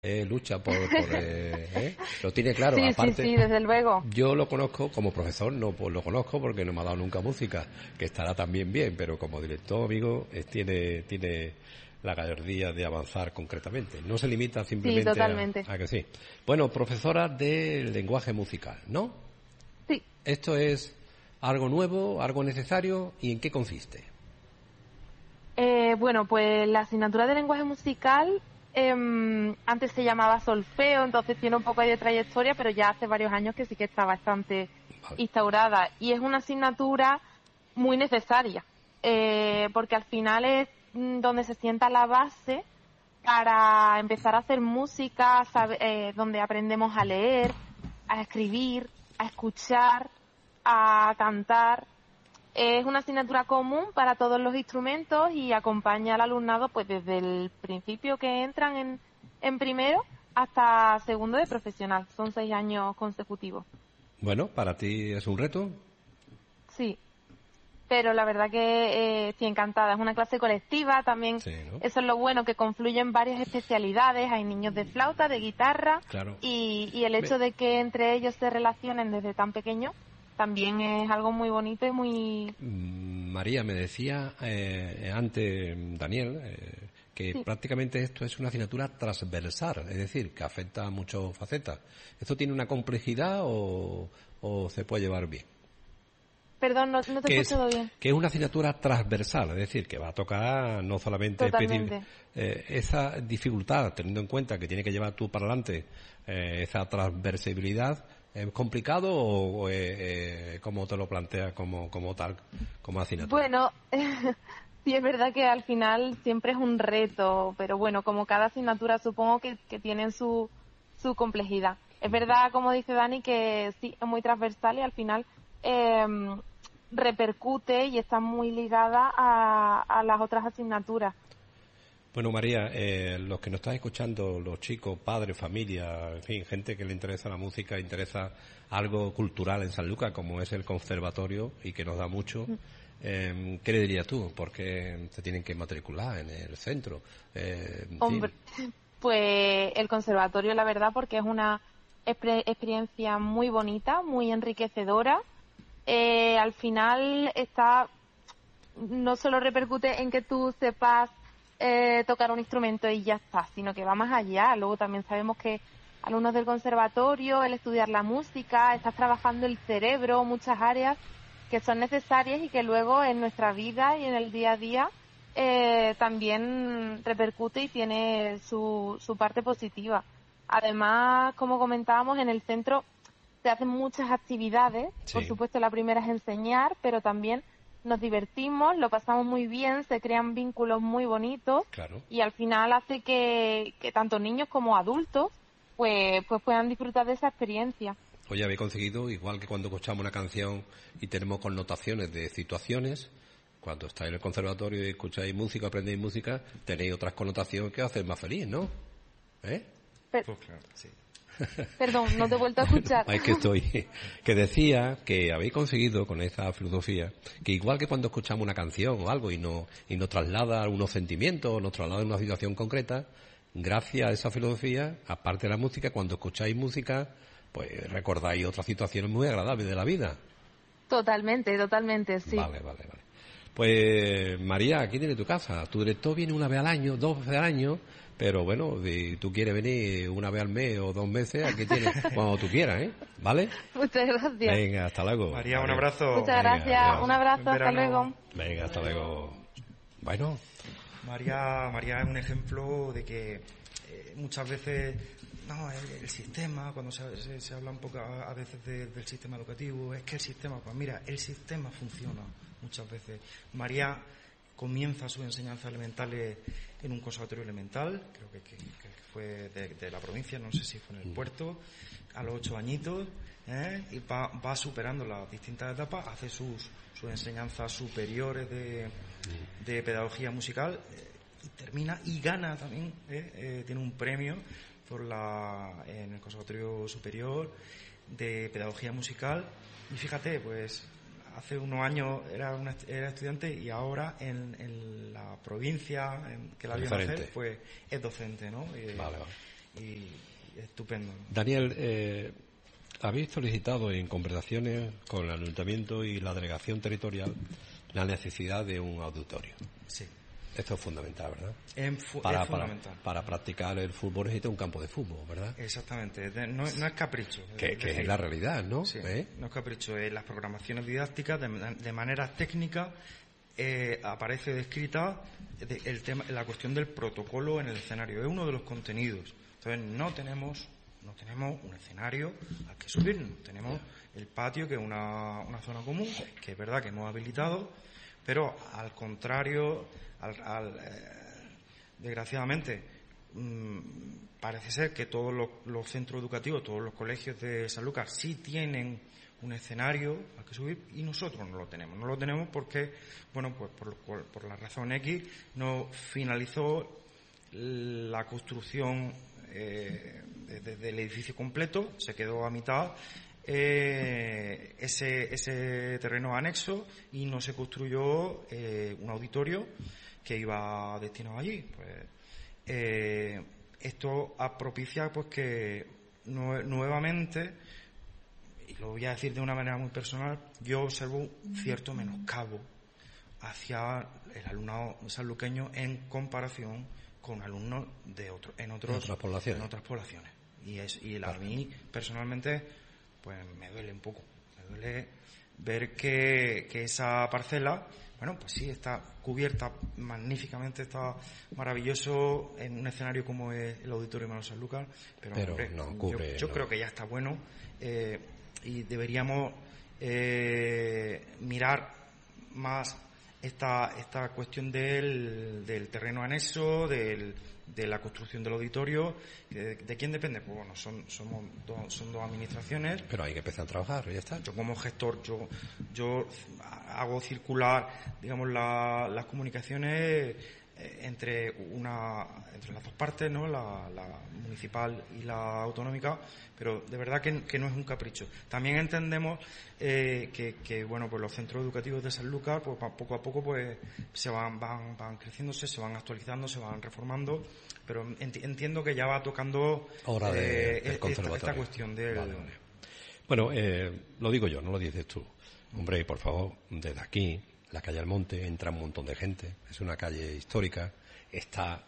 lucha lo tiene claro. Sí, Aparte, sí, desde luego. yo lo conozco como profesor, no pues lo conozco porque no me ha dado nunca música, que estará también bien, pero como director, amigo, tiene la gallardía de avanzar concretamente. No se limita Sí, simplemente totalmente. a que sí. Bueno, profesora de lenguaje musical, ¿no? Sí. ¿Esto es algo nuevo, algo necesario y en qué consiste? Bueno, pues la asignatura de lenguaje musical antes se llamaba solfeo, entonces tiene un poco ahí de trayectoria, pero ya hace varios años que sí que está bastante Vale. instaurada. Y es una asignatura muy necesaria, porque al final es donde se sienta la base para empezar a hacer música, donde aprendemos a leer, a escribir, a escuchar, a cantar. Es una asignatura común para todos los instrumentos y acompaña al alumnado pues desde el principio que entran en primero hasta segundo de profesional. Son 6 años consecutivos. Bueno, ¿para ti es un reto? Sí, pero la verdad que estoy encantada. Es una clase colectiva también. Sí, ¿no? Eso es lo bueno, que confluyen varias especialidades. Hay niños de flauta, de guitarra, Claro. y el hecho de que entre ellos se relacionen desde tan pequeños también es algo muy bonito y muy... María, me decía antes Daniel que Sí. prácticamente esto es una asignatura transversal, es decir, que afecta a muchas facetas. ¿Esto tiene una complejidad o se puede llevar bien? Perdón, no te he escuchado bien. Que es una asignatura transversal, es decir, que va a tocar no solamente Totalmente. esa dificultad, teniendo en cuenta que tiene que llevar tú para adelante esa transversibilidad. ¿Es complicado o cómo te lo planteas como tal, como asignatura? Bueno, sí es verdad que al final siempre es un reto, pero bueno, como cada asignatura supongo que tienen su complejidad. Es verdad, como dice Dani, que sí, es muy transversal y al final repercute y está muy ligada a las otras asignaturas. Bueno, María, los que nos están escuchando, los chicos, padres, familia, en fin, gente que le interesa la música, interesa algo cultural en San Lucas, como es el conservatorio y que nos da mucho, ¿qué le dirías tú? ¿Por qué se tienen que matricular en el centro? En Hombre, fin. pues el conservatorio, la verdad, porque es una experiencia muy bonita, muy enriquecedora. Al final no solo repercute en que tú sepas tocar un instrumento y ya está, sino que va más allá. Luego también sabemos que alumnos del conservatorio, el estudiar la música, estás trabajando el cerebro, muchas áreas que son necesarias y que luego en nuestra vida y en el día a día también repercute y tiene su parte positiva. Además, como comentábamos, en el centro se hacen muchas actividades. Sí. Por supuesto, la primera es enseñar, pero también nos divertimos, lo pasamos muy bien, se crean vínculos muy bonitos. Claro. Y al final hace que tanto niños como adultos pues puedan disfrutar de esa experiencia. Oye, habéis conseguido, igual que cuando escuchamos una canción y tenemos connotaciones de situaciones, cuando estáis en el conservatorio y escucháis música, aprendéis música, tenéis otras connotaciones que os hacen más feliz, ¿no? Pues claro, sí. Perdón, no te he vuelto a escuchar. Ahí que estoy. Que decía que habéis conseguido con esa filosofía que igual que cuando escuchamos una canción o algo y nos traslada algunos sentimientos, nos traslada una situación concreta, gracias a esa filosofía, aparte de la música, cuando escucháis música, pues recordáis otras situaciones muy agradables de la vida. Totalmente, sí. Vale. Pues María, aquí tienes tu casa. Tu director viene una vez al año, 2 veces al año, pero bueno, si tú quieres venir una vez al mes o 2 meses, aquí tienes cuando tú quieras, ¿eh? ¿Vale? Muchas gracias. Venga, hasta luego. María, un abrazo. Muchas gracias. Adiós. Un abrazo, Buen hasta verano. luego. Venga, hasta luego. Bueno, María es un ejemplo de que muchas veces el sistema, cuando se habla un poco a veces del sistema educativo, es que el sistema, pues mira, el sistema funciona muchas veces. María comienza sus enseñanzas elementales en un conservatorio elemental, creo que fue de la provincia, no sé si fue en el Puerto, a los 8 añitos, y va superando las distintas etapas, hace sus enseñanzas superiores de pedagogía musical, y termina y gana también, tiene un premio en el Conservatorio Superior de Pedagogía Musical. Y fíjate, pues hace unos años era estudiante y ahora en la provincia que la vio nacer, pues es docente, ¿no? vale. Y estupendo. Daniel, habéis solicitado en conversaciones con el Ayuntamiento y la Delegación Territorial la necesidad de un auditorio. Sí. Esto es fundamental, ¿verdad? Es fundamental. Para practicar el fútbol necesita un campo de fútbol, ¿verdad? Exactamente. No es capricho. Que es la realidad, ¿no? Sí, no es capricho. Las programaciones didácticas, de manera técnica, aparece descrita la cuestión del protocolo en el escenario. Es uno de los contenidos. Entonces, no tenemos un escenario al que subirnos. Tenemos el patio, que es una zona común, que es verdad que hemos habilitado, pero al contrario, desgraciadamente, parece ser que todos los centros educativos, todos los colegios de Sanlúcar sí tienen un escenario al que subir y nosotros no lo tenemos. No lo tenemos porque, bueno, pues por la razón X no finalizó la construcción del edificio completo, se quedó a mitad ese terreno anexo y no se construyó un auditorio que iba destinado allí. Pues esto propicia pues que nuevamente, y lo voy a decir de una manera muy personal, yo observo un cierto menoscabo hacia el alumnado sanluqueño en comparación con alumnos en otras poblaciones. Y a mí personalmente pues me duele un poco, me duele ver que esa parcela, bueno, pues sí, está cubierta magníficamente, está maravilloso en un escenario como es el Auditorio Manuel Sanlúcar, pero hombre, no cubre, yo creo que ya está bueno, y deberíamos mirar más esta cuestión del terreno anexo, de la construcción del auditorio. ¿De quién depende? Pues bueno, son dos administraciones. Pero hay que empezar a trabajar, ya está. Yo como gestor, yo hago circular, digamos, las comunicaciones entre las dos partes, ¿no? La municipal y la autonómica, pero de verdad que no es un capricho. También entendemos que bueno, pues los centros educativos de Sanlúcar, pues poco a poco pues se van creciéndose, se van actualizando, se van reformando, pero entiendo que ya va tocando hora del conservatorio. Esta cuestión del... Vale. Bueno, lo digo yo, no lo dices tú. Hombre, por favor, desde aquí, la calle Almonte, entra un montón de gente, es una calle histórica, está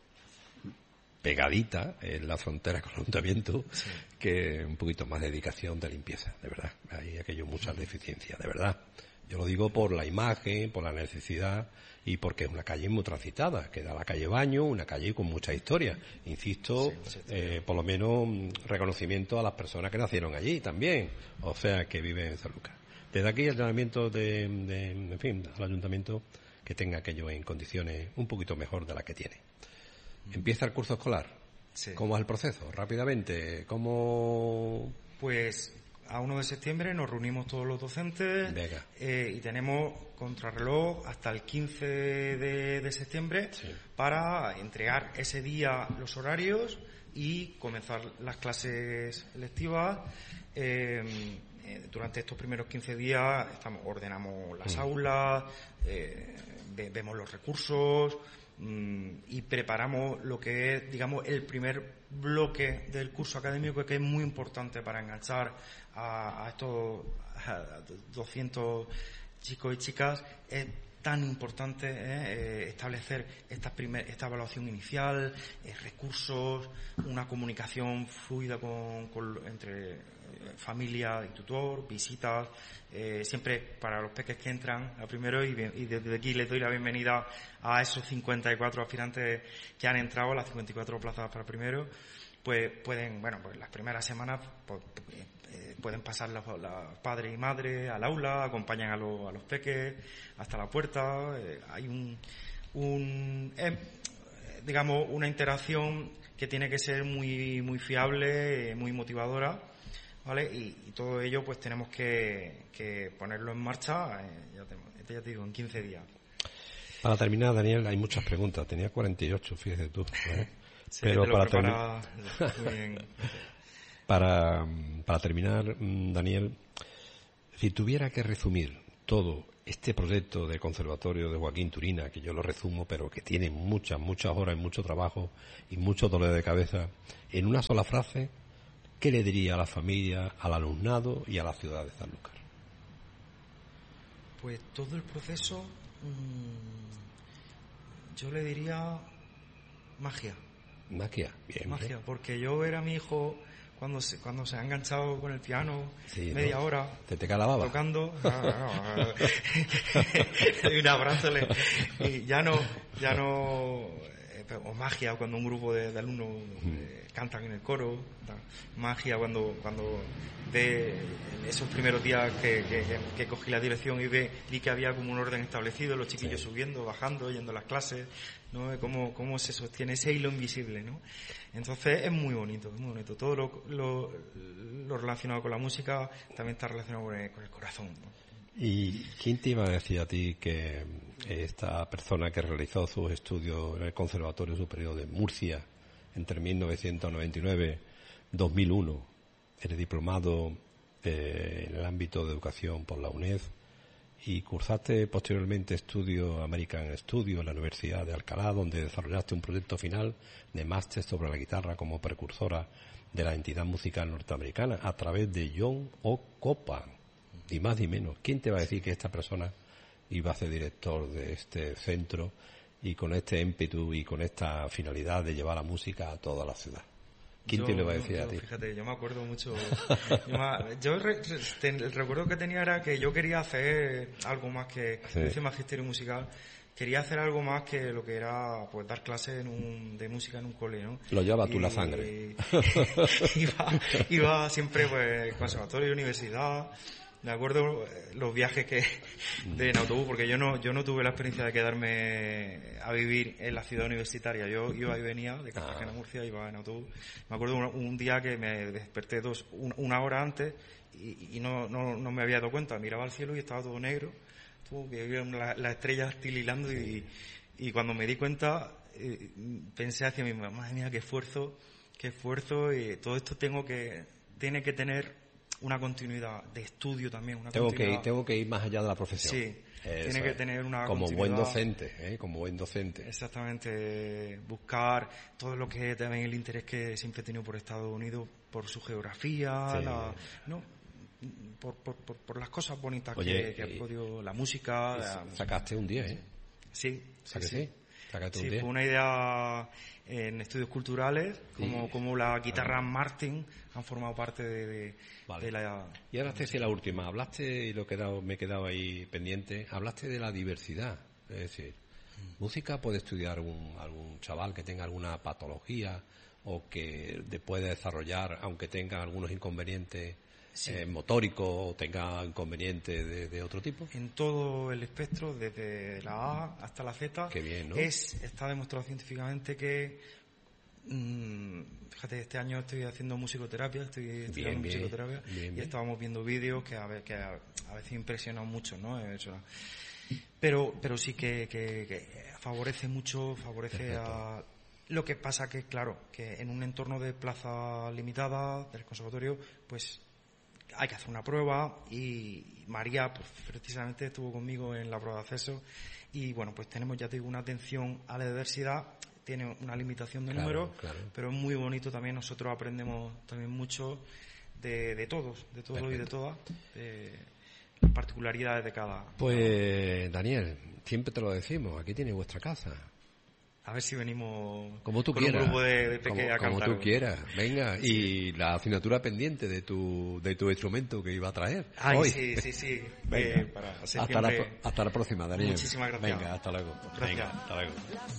pegadita en la frontera con el ayuntamiento, sí, que un poquito más de dedicación de limpieza, de verdad. Hay aquello muchas deficiencias, de verdad. Yo lo digo por la imagen, por la necesidad y porque es una calle muy transitada, que da la calle Baño, una calle con mucha historia. Insisto, por lo menos reconocimiento a las personas que nacieron allí también, o sea, que viven en Sanlúcar. Desde aquí el llamamiento en fin, al ayuntamiento que tenga aquello en condiciones un poquito mejor de las que tiene. Empieza el curso escolar. Sí. ¿Cómo es el proceso? Rápidamente, ¿cómo...? Pues a 1 de septiembre nos reunimos todos los docentes y tenemos contrarreloj hasta el 15 de septiembre, sí, para entregar ese día los horarios y comenzar las clases lectivas. Durante estos primeros 15 días ordenamos las aulas, vemos los recursos y preparamos lo que es, digamos, el primer bloque del curso académico, que es muy importante para enganchar a estos 200 chicos y chicas. Es tan importante establecer esta evaluación inicial, recursos, una comunicación fluida entre familia y tutor, visitas, siempre para los peques que entran a primero, y desde aquí les doy la bienvenida a esos 54 aspirantes que han entrado, las 54 plazas para primero. Pues pueden, bueno, pues las primeras semanas pueden pasar los padres y madres al aula, acompañan a los peques hasta la puerta. Hay digamos, una interacción que tiene que ser muy muy fiable, muy motivadora, ¿vale? Y todo ello pues tenemos que ponerlo en marcha, ya te digo, en 15 días. Para terminar, Daniel, hay muchas preguntas. Tenía 48, fíjate tú, ¿eh? Sí, pero para terminar, Daniel, si tuviera que resumir todo este proyecto del Conservatorio de Joaquín Turina, que yo lo resumo, pero que tiene muchas horas y mucho trabajo y mucho dolor de cabeza, en una sola frase, ¿qué le diría a la familia, al alumnado y a la ciudad de Sanlúcar? Pues todo el proceso, yo le diría magia. Magia, bien. Magia, porque yo ver a mi hijo cuando se ha enganchado con el piano, sí, media ¿no? hora te calababa tocando, y un abrazo, y ya no, o magia cuando un grupo de alumnos cantan en el coro, magia cuando ve esos primeros días que cogí la dirección y vi que había como un orden establecido, los chiquillos subiendo, bajando, yendo a las clases, ¿no? Cómo se sostiene ese hilo invisible, ¿no? Entonces es muy bonito, muy bonito. Todo lo relacionado con la música también está relacionado con el corazón, ¿no? ¿Y quién te iba a decir a ti que esta persona que realizó sus estudios en el Conservatorio Superior de Murcia entre 1999 y 2001, eres diplomado en el ámbito de educación por la UNED y cursaste posteriormente estudios American Studios en la Universidad de Alcalá, donde desarrollaste un proyecto final de máster sobre la guitarra como precursora de la entidad musical norteamericana a través de John O. Copa? Ni más ni menos. ¿Quién te va a decir que esta persona iba a ser director de este centro y con este ímpetu y con esta finalidad de llevar la música a toda la ciudad? ¿Quién te lo va a decir a ti? Fíjate, yo me acuerdo mucho. El recuerdo que tenía era que yo quería hacer algo más que hice magisterio musical. Quería hacer algo más que lo que era pues dar clases de música en un cole, ¿no? Lo lleva tú la sangre. Iba siempre pues conservatorio, universidad. Me acuerdo los viajes en autobús, porque yo no tuve la experiencia de quedarme a vivir en la ciudad universitaria. Yo iba y venía de Cartagena a Murcia, iba en autobús. Me acuerdo un día que me desperté una hora antes y no me había dado cuenta. Miraba al cielo y estaba todo negro. Veía las estrellas tirilando y cuando me di cuenta pensé hacia mí, madre mía, qué esfuerzo, y todo esto tiene que tener una continuidad de estudio también. Tengo que ir más allá de la profesión. Sí, tiene que tener una como continuidad. Como buen docente. Exactamente, buscar todo lo que también el interés que siempre he tenido por Estados Unidos, por su geografía, por las cosas bonitas que ha podido, la música. Sacaste un 10, ¿eh? Sí. Sacaste un 10. Fue una idea en estudios culturales, como la guitarra Martin han formado parte de la... Y ahora te decía la última, hablaste, y me he quedado ahí pendiente, hablaste de la diversidad, es decir, música puede estudiar algún chaval que tenga alguna patología o que puede desarrollar, aunque tenga algunos inconvenientes motóricos o tenga inconvenientes de otro tipo. En todo el espectro, desde la A hasta la Z. Qué bien, ¿no? Está demostrado científicamente que fíjate, este año estoy haciendo musicoterapia, y estábamos viendo vídeos que a veces impresionan mucho, ¿no? Pero sí que favorece mucho, a... Lo que pasa que, claro, que en un entorno de plaza limitada del conservatorio, pues hay que hacer una prueba, y María pues, precisamente estuvo conmigo en la prueba de acceso, y bueno, pues tenemos, ya te digo, una atención a la diversidad. Tiene una limitación de números, pero es muy bonito también. Nosotros aprendemos también mucho de todos y de todas, las particularidades de cada. Pues Daniel, siempre te lo decimos, aquí tienes vuestra casa. A ver si venimos como tú con quieras, un grupo de pequeña como tú quieras, venga, y la asignatura pendiente de tu instrumento que iba a traer. Hoy. Sí. Venga, hasta la próxima, Daniel. Muchísimas gracias. Venga, hasta luego. Gracias. Venga, hasta luego.